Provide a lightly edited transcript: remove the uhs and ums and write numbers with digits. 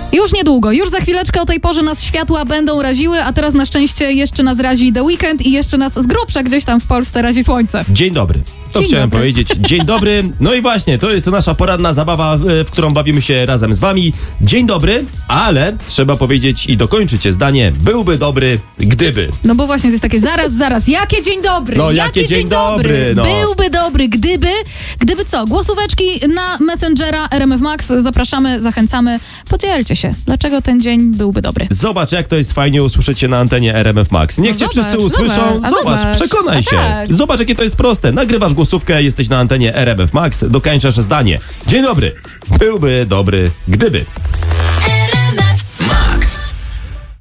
Już niedługo, już za chwileczkę o tej porze nas światła będą raziły, a teraz na szczęście jeszcze nas razi The Weekend i jeszcze nas z grubsza gdzieś tam w Polsce razi słońce. Dzień dobry. To Dzień chciałem dobry. powiedzieć. Dzień dobry. No i właśnie, to jest nasza poranna zabawa, w którą bawimy się razem z wami. Dzień dobry, ale trzeba powiedzieć i dokończyć je zdanie. Byłby dobry, gdyby. No bo właśnie to jest takie zaraz. Jakie dzień dobry? No, jakie dzień dobry, no. Byłby dobry, gdyby co? Głosóweczki na Messengera RMF Max. Zapraszamy, zachęcamy. Podzielcie się. Dlaczego ten dzień byłby dobry? Zobacz, jak to jest fajnie usłyszeć się na antenie RMF Max. Niech No cię zobacz, wszyscy usłyszą. zobacz. Przekonaj A się. tak. Zobacz, jakie to jest proste. Nagrywasz głosówkę, jesteś na antenie RMF Max, dokańczasz zdanie. Dzień dobry. Byłby dobry, gdyby.